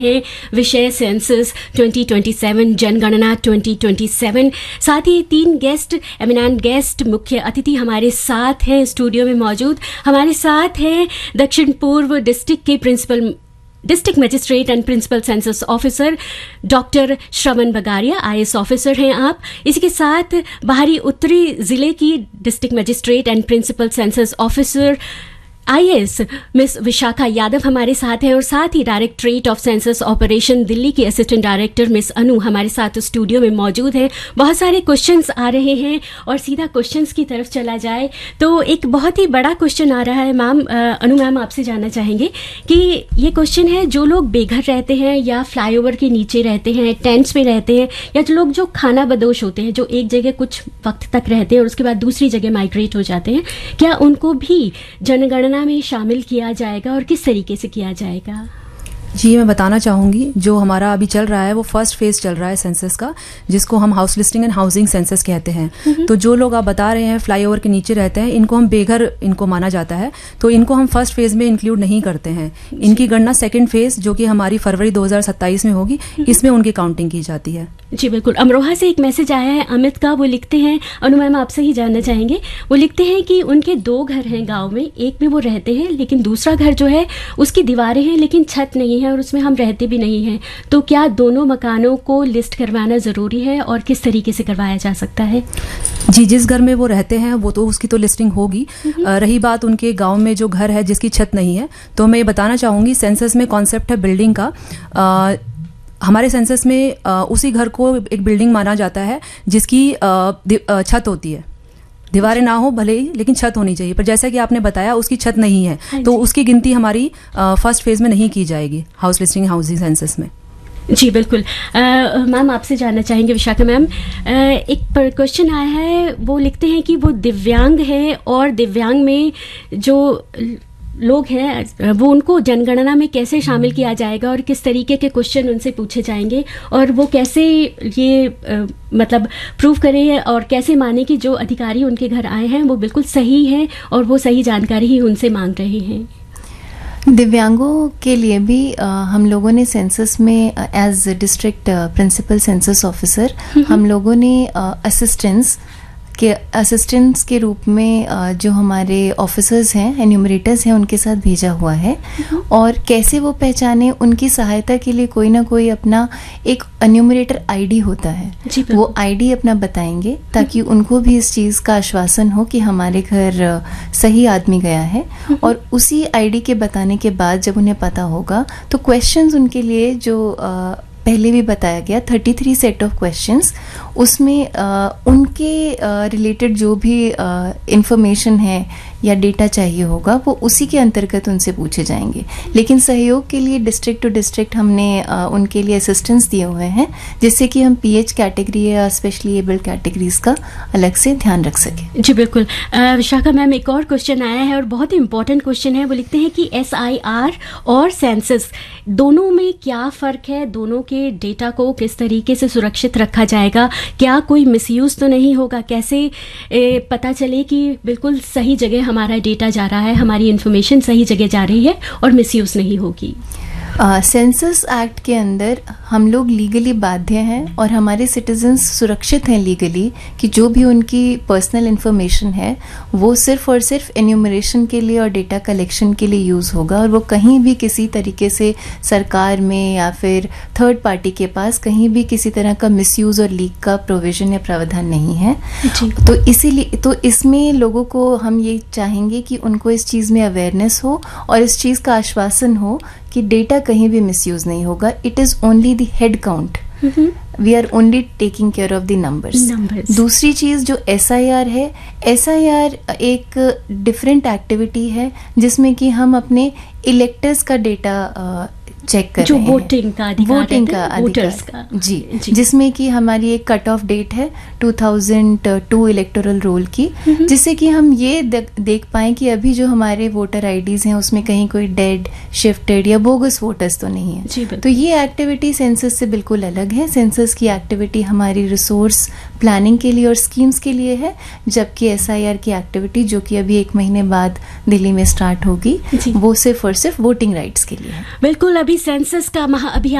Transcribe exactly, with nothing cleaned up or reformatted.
है विषय census twenty twenty seven, जनगणना ट्वेंटी ट्वेंटी सेवन। साथ ही तीन गेस्ट, एमिनेंट गेस्ट, मुख्य अतिथि हमारे साथ हैं स्टूडियो में मौजूद। हमारे साथ हैं दक्षिण पूर्व डिस्ट्रिक्ट के principal district magistrate and principal census officer doctor Shravan Bagaria, I S officer हैं आप। इसी के साथ बाहरी उत्तरी जिले की district magistrate and principal census officer I A S miss Vishakha Yadav हमारे साथ हैं, और साथ ही directorate of census operation Delhi की असिस्टेंट डायरेक्टर मिस अनु हमारे साथ स्टूडियो में मौजूद है। बहुत सारे क्वेश्चंस आ रहे हैं और सीधा क्वेश्चंस की तरफ चला जाए तो एक बहुत ही बड़ा क्वेश्चन आ रहा है। मैम, अनु मैम आपसे जानना चाहेंगे कि ये क्वेश्चन है, जो लोग बेघर रहते हैं या फ्लाईओवर के नीचे रहते हैं, टेंट्स में रहते हैं, या जो लोग जो खाना बदोश होते हैं, जो एक जगह कुछ वक्त तक रहते हैं और उसके बाद दूसरी जगह माइग्रेट हो जाते हैं, क्या उनको भी जनगणना में शामिल किया जाएगा और किस तरीके से किया जाएगा? जी, मैं बताना चाहूँगी, जो हमारा अभी चल रहा है वो फर्स्ट फेज चल रहा है सेंसस का, जिसको हम house listing and housing census कहते हैं। तो जो लोग आप बता रहे हैं फ्लाईओवर के नीचे रहते हैं, इनको हम बेघर इनको माना जाता है, तो इनको हम फर्स्ट फेज में इंक्लूड नहीं करते हैं। इनकी गणना सेकंड फेज, जो कि हमारी फरवरी दो हज़ार सत्ताईस में होगी, इसमें उनकी काउंटिंग की जाती है। जी बिल्कुल। अमरोहा से एक मैसेज आया है अमित का, वो लिखते हैं, अनु मैम आपसे ही जानना चाहेंगे, वो लिखते हैं कि उनके दो घर हैं गांव में, एक में वो रहते हैं लेकिन दूसरा घर जो है उसकी दीवारें हैं लेकिन छत नहीं है और उसमें हम रहते भी नहीं हैं, तो क्या दोनों मकानों को लिस्ट करवाना ज़रूरी है और किस तरीके से करवाया जा सकता है? जी, जिस घर में वो रहते हैं वो तो उसकी तो लिस्टिंग होगी। रही बात उनके गांव में जो घर है जिसकी छत नहीं है, तो मैं ये बताना चाहूँगी, सेंसस में कॉन्सेप्ट है बिल्डिंग का। आ, हमारे सेंसस में आ, उसी घर को एक बिल्डिंग माना जाता है जिसकी आ, आ, छत होती है। दीवारें ना हो भले ही, लेकिन छत होनी चाहिए। पर जैसा कि आपने बताया उसकी छत नहीं है, तो उसकी गिनती हमारी फर्स्ट फेज में नहीं की जाएगी हाउस लिस्टिंग हाउसिंग सेंसस में। जी बिल्कुल। मैम आपसे जानना चाहेंगे, विशाखा मैम, एक क्वेश्चन आया है, वो लिखते हैं कि वो दिव्यांग है और दिव्यांग में जो लोग हैं वो उनको जनगणना में कैसे शामिल किया जाएगा और किस तरीके के क्वेश्चन उनसे पूछे जाएंगे, और वो कैसे ये आ, मतलब प्रूव करें और कैसे माने कि जो अधिकारी उनके घर आए हैं वो बिल्कुल सही है और वो सही जानकारी ही उनसे मांग रहे हैं। दिव्यांगों के लिए भी आ, हम लोगों ने सेंसस में as district principal census officer हम लोगों ने असिस्टेंट्स के असिस्टेंट्स के रूप में आ, जो हमारे ऑफिसर्स हैं, एन्यूमरेटर्स हैं, उनके साथ भेजा हुआ है। और कैसे वो पहचाने, उनकी सहायता के लिए कोई ना कोई अपना एक एन्यूमरेटर आईडी होता है, वो आईडी अपना बताएंगे ताकि उनको भी इस चीज़ का आश्वासन हो कि हमारे घर सही आदमी गया है। और उसी आईडी के बताने के बाद जब उन्हें पता होगा तो क्वेश्चंस उनके लिए जो आ, पहले भी बताया गया तैंतीस सेट ऑफ क्वेश्चंस, उसमें आ, उनके रिलेटेड जो भी इंफॉर्मेशन है या डेटा चाहिए होगा वो उसी के अंतर्गत उनसे पूछे जाएंगे। लेकिन सहयोग के लिए डिस्ट्रिक्ट टू डिस्ट्रिक्ट हमने आ, उनके लिए असिस्टेंस दिए हुए हैं, जिससे कि हम पीएच कैटेगरी या स्पेशली एबल्ड कैटेगरीज का अलग से ध्यान रख सकें। जी बिल्कुल। विशाखा मैम, एक और क्वेश्चन आया है और बहुत ही इंपॉर्टेंट क्वेश्चन है, वो लिखते हैं कि एस आई आर और सेंसस दोनों में क्या फ़र्क है, दोनों के डेटा को किस तरीके से सुरक्षित रखा जाएगा, क्या कोई मिसयूज़ तो नहीं होगा, कैसे ए, पता चले कि बिल्कुल सही जगह हमारा डेटा जा रहा है, हमारी इन्फॉर्मेशन सही जगह जा रही है और मिसयूज़ नहीं होगी? सेंसस uh, एक्ट के अंदर हम लोग लीगली बाध्य हैं और हमारे सिटीजन्स सुरक्षित हैं लीगली कि जो भी उनकी पर्सनल इंफॉर्मेशन है वो सिर्फ और सिर्फ एन्यूमरेशन के लिए और डेटा कलेक्शन के लिए यूज़ होगा, और वो कहीं भी किसी तरीके से सरकार में या फिर थर्ड पार्टी के पास कहीं भी किसी तरह का मिसयूज़ और लीक का प्रोविज़न या प्रावधान नहीं है। तो इसीलिए तो इसमें लोगों को हम ये चाहेंगे कि उनको इस चीज़ में अवेयरनेस हो और इस चीज़ का आश्वासन हो कि डेटा कहीं भी मिसयूज नहीं होगा। It is only the head count, we are only taking care of the numbers. दूसरी चीज जो एस आई आर है, एस आई आर एक डिफरेंट एक्टिविटी है जिसमें कि हम अपने इलेक्टर्स का डेटा चेक कर जो रहे हैं, वोटिंग का अधिकार, वोटिंग का वोटर्स का जी, जी जिसमें कि हमारी एक कट ऑफ डेट है दो हज़ार दो इलेक्टोरल रोल की, जिससे कि हम ये देख पाएं कि अभी जो हमारे वोटर आईडीज हैं उसमें कहीं कोई डेड, शिफ्टेड या बोगस वोटर्स तो नहीं है। तो ये एक्टिविटी सेंसस से बिल्कुल अलग है। सेंसस की एक्टिविटी हमारी रिसोर्स प्लानिंग के लिए और स्कीम्स के लिए है, जबकि एस आई आर की एक्टिविटी जो कि अभी एक महीने बाद दिल्ली में स्टार्ट होगी वो सिर्फ और सिर्फ वोटिंग राइट्स के लिए है। बिल्कुल। अभी अभी सेंसस का महाअभियान